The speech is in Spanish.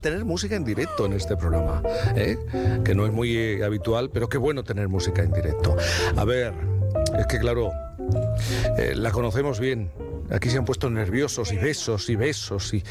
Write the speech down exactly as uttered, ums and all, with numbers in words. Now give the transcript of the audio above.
tener música en directo en este programa, ¿eh? Que no es muy eh, habitual, pero qué bueno tener música en directo. A ver, es que claro, eh, la conocemos bien. Aquí se han puesto nerviosos y besos y besos y